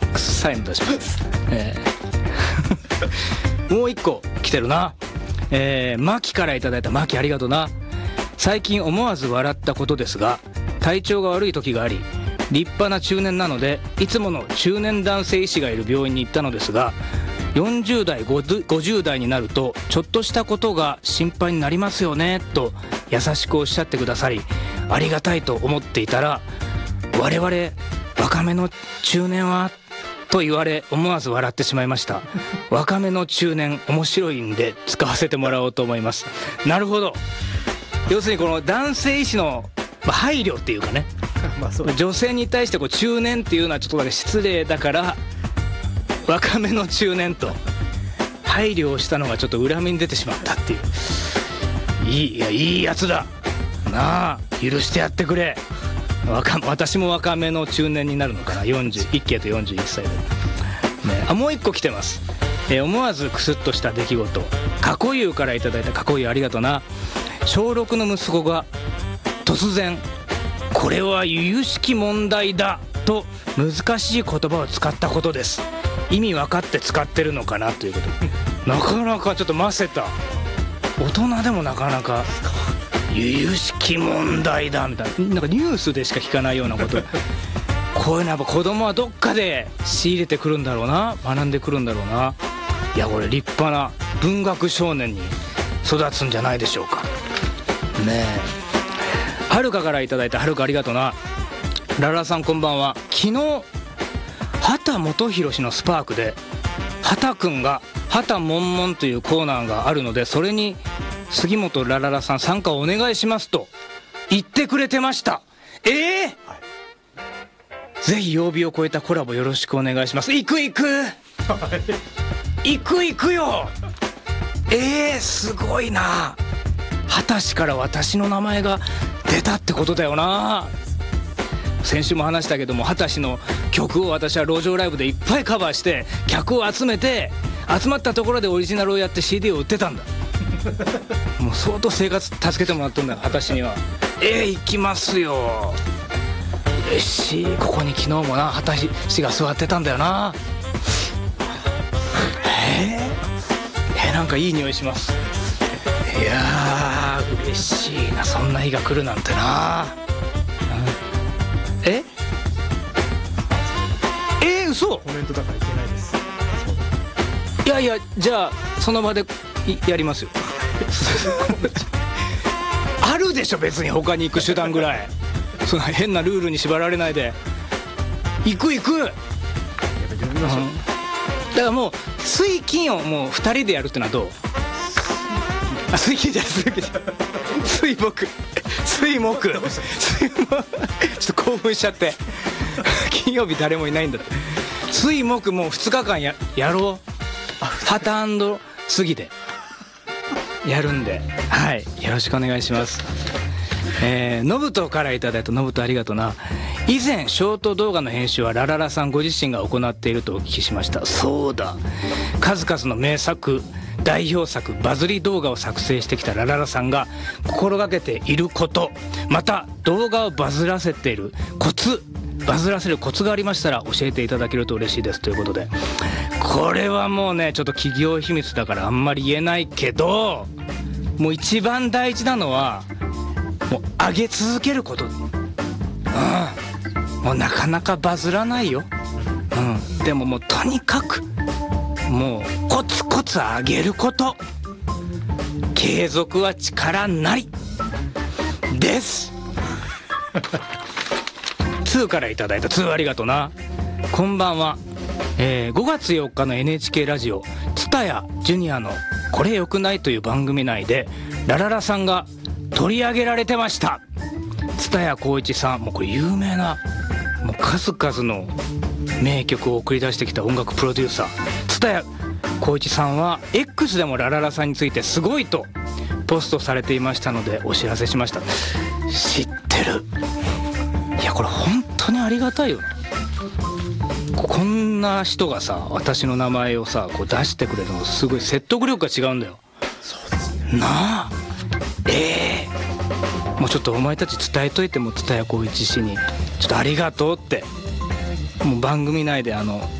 臭いの出します、もう一個来てるな。マキからいただいた。マキありがとうな。最近思わず笑ったことですが、体調が悪い時があり、立派な中年なのでいつもの中年男性医師がいる病院に行ったのですが、40代50代になるとちょっとしたことが心配になりますよねと優しくおっしゃってくださり、ありがたいと思っていたら、我々若めの中年はと言われ、思わず笑ってしまいました。若めの中年面白いんで使わせてもらおうと思います。なるほど。要するにこの男性医師の配慮っていうかね、女性に対してこう中年っていうのはちょっとだけ失礼だから、若めの中年と配慮をしたのがちょっと恨みに出てしまったっていう。いいやつだなあ、許してやってくれ。私も若めの中年になるのかな。一慶と41歳で、もう一個来てます。思わずクスッとした出来事。過去湯からいただいた。過去湯ありがとうな。小6の息子が突然、これは由々しき問題だと難しい言葉を使ったことです。意味分かって使ってるのかなということ。なかなかちょっとませた。大人でもなかなか由々しき問題だみたいな、なんかニュースでしか聞かないようなことこういうのやっぱ子供はどっかで仕入れてくるんだろうな、学んでくるんだろうな。いやこれ立派な文学少年に育つんじゃないでしょうかね。えはるかからいただいた。はるかありがとうな。ララさんこんばんは。昨日畑基博氏のスパークで畑くんが畑もんもんというコーナーがあるので、それに杉本ラララさん参加お願いしますと言ってくれてました。ぜひ曜日を超えたコラボよろしくお願いします。行くよ。すごいな。畑氏から私の名前が出たってことだよな。先週も話したけども、畑氏の曲を私は路上ライブでいっぱいカバーして客を集めて、集まったところでオリジナルをやって CD を売ってたんだ。もう相当生活助けてもらったんだ畑氏には。行きますよ。嬉しい。ここに昨日もな畑氏が座ってたんだよな。なんかいい匂いします。いやー嬉しいな、そんな日が来るなんてな。嘘。 コメントだからいけないです。 いやじゃあその場でやりますよ。あるでしょ別に他に行く手段ぐらい。そんな変なルールに縛られないで行く。だからもう水金をもう2人でやるってのはどう？水金じゃない水木ちょっと興奮しちゃって金曜日誰もいないんだって。水木もう2日間 やろう。畑&杉でやるんで、はい、よろしくお願いします。のぶとからいただいた。のぶとありがとうな。以前ショート動画の編集はラララさんご自身が行っているとお聞きしました。そうだ、数々の名作代表作バズり動画を作成してきたラララさんが心がけていること、また動画をバズらせるコツがありましたら教えていただけると嬉しいですということで、これはもうねちょっと企業秘密だからあんまり言えないけど、もう一番大事なのはもう上げ続けること。もうなかなかバズらないよ。でももうとにかくもうコツコツ上げること、継続は力なりです2からいただいた。2ありがとうな。こんばんは。5月4日の NHK ラジオ蔦屋ジュニアのこれよくないという番組内でラララさんが取り上げられてました。蔦屋好位置さん、もうこれ有名なもう数々の名曲を送り出してきた音楽プロデューサー蔦屋好位置さんは X でもラララさんについてすごいとポストされていましたのでお知らせしました。知ってる。いやこれ本当にありがたいよな。こんな人がさ私の名前をさこう出してくれるのすごい説得力が違うんだよ。 そうですね。 なあもうちょっとお前たち伝えといても蔦屋好位置氏にちょっとありがとうって、もう番組内で